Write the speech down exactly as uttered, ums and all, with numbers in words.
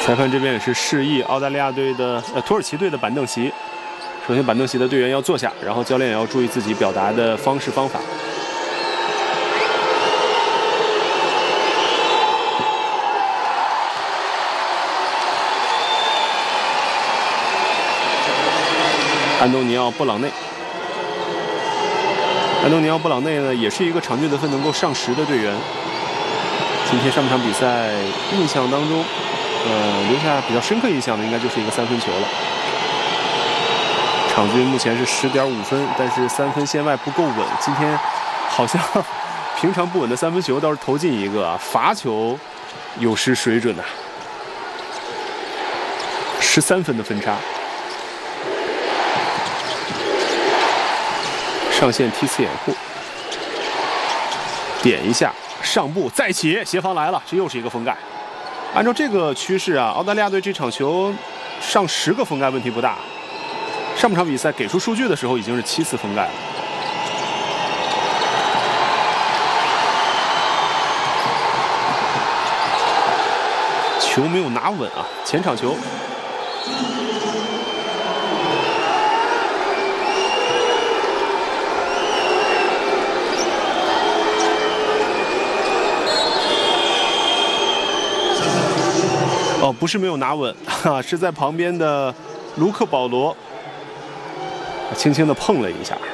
裁判这边也是示意澳大利亚队的呃土耳其队的板凳席。首先，板凳席的队员要坐下，然后教练也要注意自己表达的方式方法。安东尼奥·布朗内，安东尼奥·布朗内呢，也是一个场均得分能够上十的队员。今天上半场比赛印象当中，呃，留下比较深刻印象的应该就是一个三分球了。场均目前是十点五分，但是三分线外不够稳。今天好像平常不稳的三分球倒是投进一个，罚球有失水准呐、啊。十三分的分差。上线踢刺掩护，点一下上步再起，协防来了，这又是一个封盖。按照这个趋势啊，澳大利亚队这场球上十个封盖问题不大。上半场比赛给出数据的时候已经是七次封盖了。球没有拿稳啊，前场球。哦，不是没有拿稳，哈，是在旁边的卢克·保罗轻轻地碰了一下。